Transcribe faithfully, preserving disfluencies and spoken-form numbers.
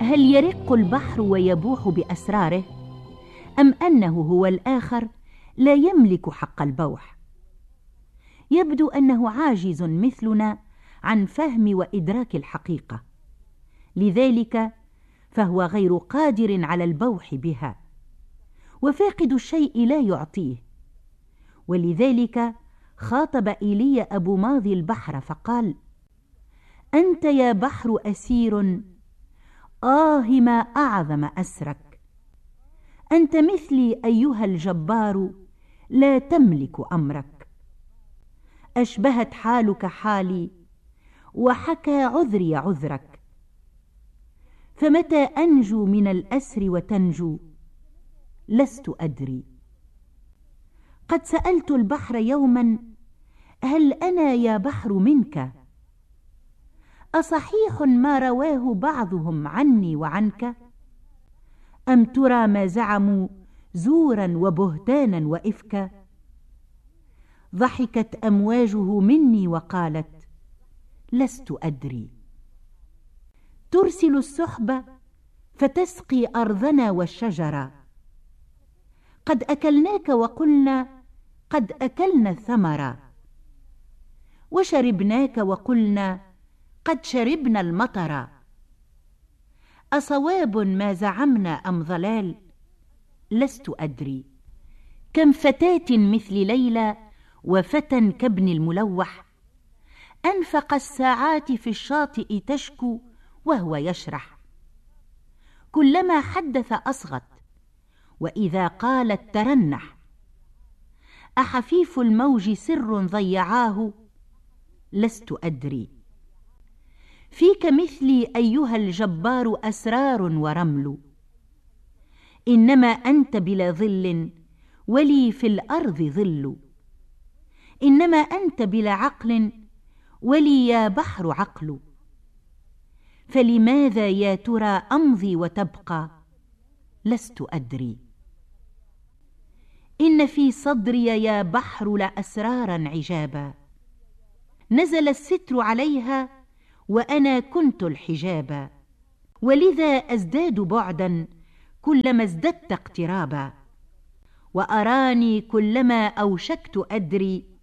هل يرق البحر ويبوح بأسراره، أم أنه هو الآخر لا يملك حق البوح؟ يبدو أنه عاجز مثلنا عن فهم وإدراك الحقيقة، لذلك فهو غير قادر على البوح بها، وفاقد الشيء لا يعطيه. ولذلك خاطب إيليا أبو ماضي البحر فقال: أنت يا بحر أسير، آه ما أعظم أسرك. أنت مثلي أيها الجبار، لا تملك أمرك. أشبهت حالك حالي، وحكى عذري عذرك. فمتى أنجو من الأسر وتنجو، لست أدري. قد سألت البحر يوما: هل أنا يا بحر منك؟ أصحيح ما رواه بعضهم عني وعنك؟ أم ترى ما زعموا زورا وبهتانا وإفكا؟ ضحكت أمواجه مني وقالت: لست أدري. ترسل السحب فتسقي أرضنا والشجرة، قد أكلناك وقلنا قد أكلنا الثمرة، وشربناك وقلنا قد شربنا المطر. أصواب ما زعمنا أم ضلال؟ لست أدري. كم فتاة مثل ليلى وفتى كابن الملوح، أنفق الساعات في الشاطئ تشكو وهو يشرح. كلما حدث أصغت، وإذا قالت ترنح. أحفيف الموج سر ضيعاه؟ لست أدري. فيك مثلي أيها الجبار أسرار ورمل، إنما أنت بلا ظل ولي في الأرض ظل. إنما أنت بلا عقل ولي يا بحر عقل. فلماذا يا ترى أمضي وتبقى؟ لست أدري. إن في صدري يا بحر لأسرارا عجابا، نزل الستر عليها وأنا كنت الحجابا، ولذا أزداد بعدا كلما ازددت اقترابا، وأراني كلما أوشكت أدري